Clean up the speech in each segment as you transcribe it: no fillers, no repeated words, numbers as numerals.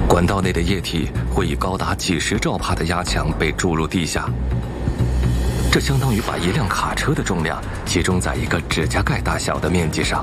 管道内的液体会以高达几十兆帕的压强被注入地下，这相当于把一辆卡车的重量集中在一个指甲盖大小的面积上。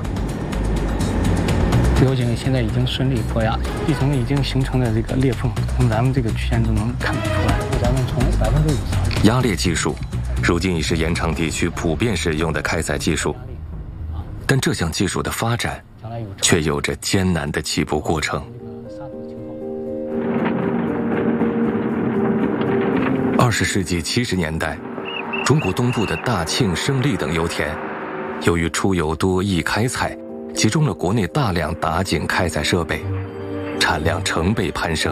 油井现在已经顺利脱压，地层已经形成了这个裂缝，从咱们这个曲线都能看得出来。咱们从50% 压裂技术，如今已是盐场地区普遍使用的开采技术，但这项技术的发展却有着艰难的起步过程。20世纪70年代，中国东部的大庆、胜利等油田，由于出油多、易开采，集中了国内大量打井开采设备，产量成倍攀升。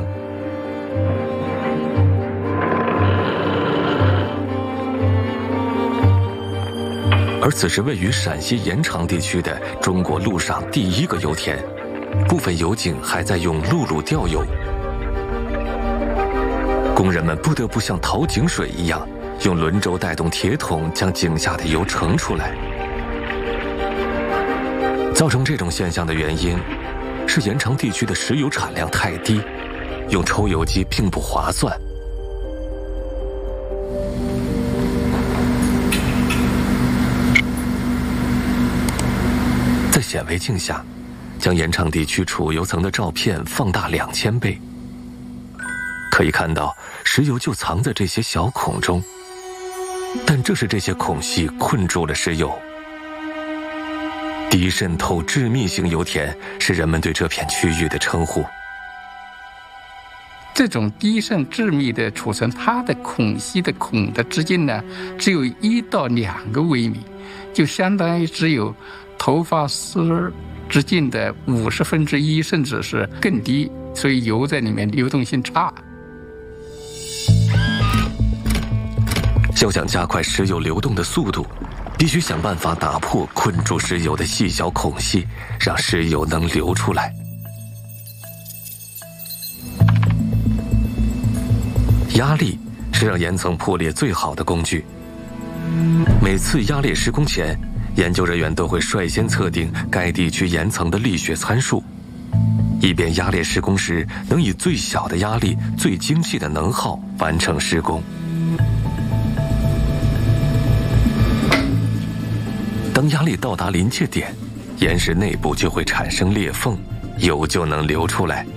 而此时位于陕西盐场地区的中国陆上第一个油田，部分油井还在用陆路吊油，工人们不得不像淘井水一样，用轮轴带动铁桶将井下的油盛出来。造成这种现象的原因是盐场地区的石油产量太低，用抽油机并不划算。在显微镜下，将盐场地区储油层的照片放大2000倍，可以看到石油就藏在这些小孔中，但正是这些孔隙困住了石油。低渗透致密型油田是人们对这片区域的称呼。 这种低渗致密的储存，它的孔隙的孔的直径呢，只有1到2个微米，就相当于只有头发丝直径的1/50，甚至是更低，所以油在里面流动性差。 要想加快石油流动的速度，必须想办法打破困住石油的细小孔隙，让石油能流出来。压力是让岩层破裂最好的工具。每次压裂施工前，研究人员都会率先测定该地区岩层的力学参数，以便压裂施工时能以最小的压力、最精细的能耗完成施工。当压力到达临界点，岩石内部就会产生裂缝，油就能流出来。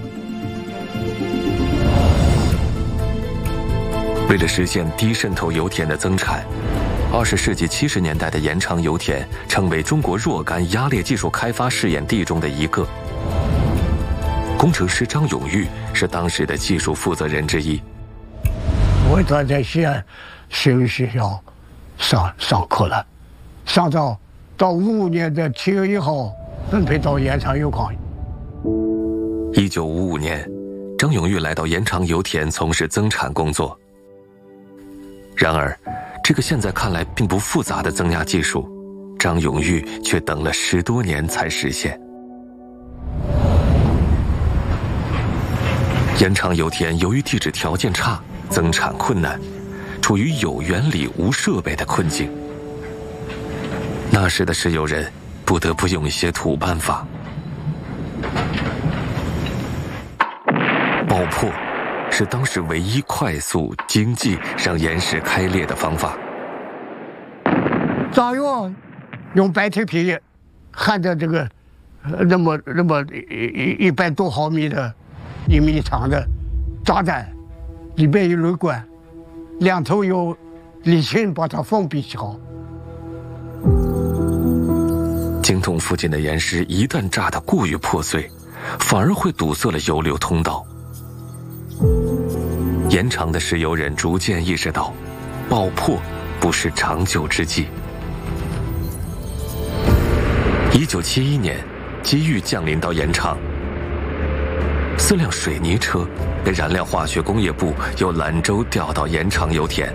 为了实现低渗透油田的增产，20世纪70年代的盐场油田成为中国若干压裂技术开发试验地中的一个。工程师张永玉是当时的技术负责人之一。 我在西安石油学校上课了，上到55年的7月1号分配到盐场油矿。 1955年，张永玉来到盐场油田从事增产工作。然而，这个现在看来并不复杂的增压技术，张永玉却等了10多年才实现。盐场油田由于地质条件差，增产困难，处于有原理无设备的困境。那时的石油人不得不用一些土办法。爆破是当时唯一快速、经济让岩石开裂的方法。 炸药用白铁皮焊的这个那么100多毫米的1米长的炸弹，里边有铝管，2头有沥青把它封闭好。 井筒附近的岩石一旦炸得过于破碎，反而会堵塞了油流通道。盐场的石油人逐渐意识到，爆破不是长久之计。1971年，机遇降临到盐场，4辆水泥车被燃料化学工业部由兰州调到盐场油田。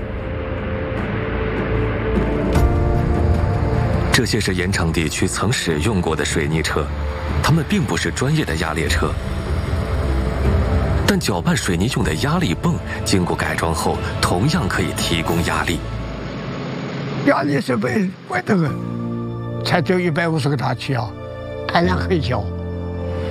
这些是盐场地区曾使用过的水泥车，它们并不是专业的压裂车，但搅拌水泥用的压力泵经过改装后，同样可以提供压力。 压力设备怪这个，才只有150个大气啊，排量很小。